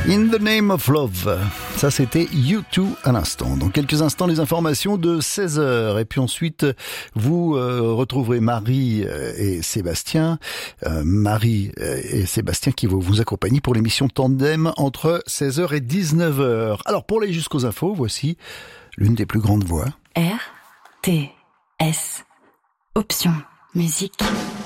In the Name of Love, ça c'était U2 à l'instant. Dans quelques instants, les informations de 16h. Et puis ensuite, vous retrouverez Marie et Sébastien. Marie et Sébastien qui vont vous accompagner pour l'émission Tandem entre 16h et 19h. Alors pour aller jusqu'aux infos, voici l'une des plus grandes voix. RTS. Option musique.